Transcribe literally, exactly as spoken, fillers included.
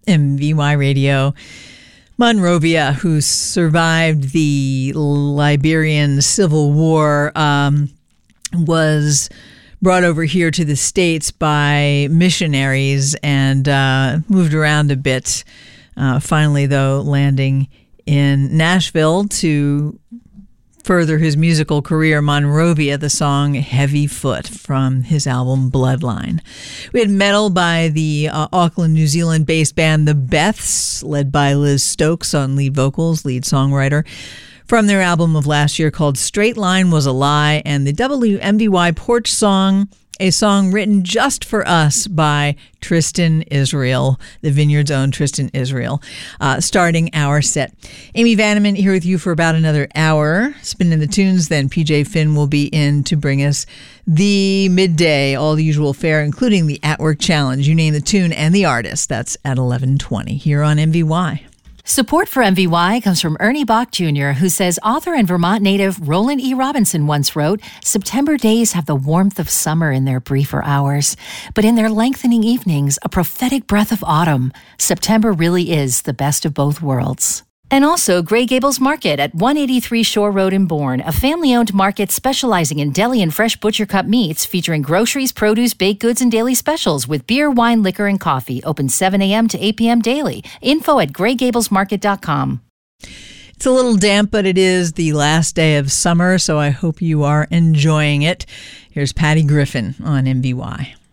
M V Y Radio. Monrovia, who survived the Liberian Civil War, um, was brought over here to the States by missionaries and uh, moved around a bit. Uh, finally, though, landing in Nashville to further his musical career. Monrovia, the song Heavy Foot from his album Bloodline. We had metal by the uh, Auckland, New Zealand-based band The Beths, led by Liz Stokes on lead vocals, lead songwriter, from their album of last year called Straight Line Was a Lie, and the W M V Y Porch song, a song written just for us by Tristan Israel, the Vineyard's own Tristan Israel, uh, starting our set. Amy Vanneman here with you for about another hour, spinning the tunes. Then P J Finn will be in to bring us the midday, all the usual fare, including the At Work Challenge. You name the tune and the artist. That's at eleven twenty here on M V Y. Support for M V Y comes from Ernie Bach Junior, who says author and Vermont native Roland E. Robinson once wrote, "September days have the warmth of summer in their briefer hours, but in their lengthening evenings, a prophetic breath of autumn. September really is the best of both worlds." And also Gray Gables Market at one eighty-three Shore Road in Bourne, a family-owned market specializing in deli and fresh butcher-cut meats, featuring groceries, produce, baked goods, and daily specials with beer, wine, liquor, and coffee. Open seven a.m. to eight p.m. daily. Info at gray gables market dot com. It's a little damp, but it is the last day of summer, so I hope you are enjoying it. Here's Patty Griffin on M V Y.